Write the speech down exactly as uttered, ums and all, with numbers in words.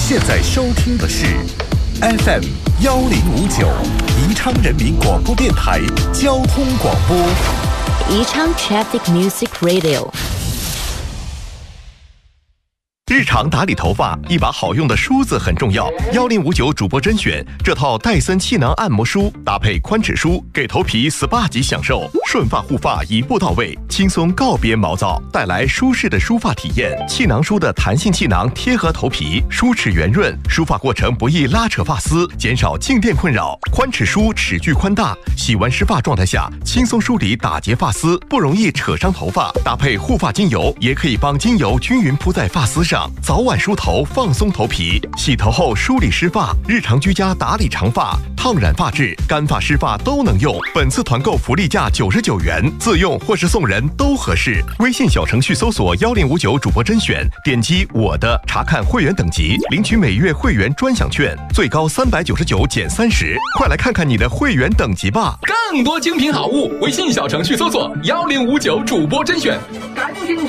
现在收听的是 F M 幺零五九宜昌人民广播电台交通广播， 宜昌 Traffic Music Radio。 日常打理头发，一把好用的梳子很重要。幺零五九主播甄选这套戴森气囊按摩梳，搭配宽齿梳，给头皮 S P A 级享受，顺发护发一步到位，轻松告别毛躁，带来舒适的梳发体验。气囊梳的弹性气囊贴合头皮，梳齿圆润，梳发过程不易拉扯发丝，减少静电困扰。宽齿梳齿距宽大，洗完湿发状态下，轻松梳理打结发丝，不容易扯伤头发。搭配护发精油，也可以帮精油均匀铺在发丝上。早晚梳头，放松头皮，洗头后梳理湿发，日常居家打理长发，烫染发质，干发湿发都能用。本次团购福利价九十九元，自用或是送人都合适。微信小程序搜索幺零五九主播甄选，点击我的查看会员等级，领取每月会员专享券，最高三百九十九减三十。快来看看你的会员等级吧！ 更多精品好物，微信小程序搜索幺零五九主播甄选，赶紧